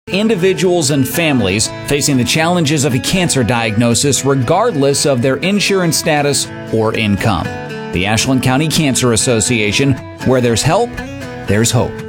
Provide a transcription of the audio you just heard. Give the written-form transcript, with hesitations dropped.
individuals and families facing the challenges of a cancer diagnosis regardless of their insurance status or income. The Ashland County Cancer Association, where there's help, there's hope.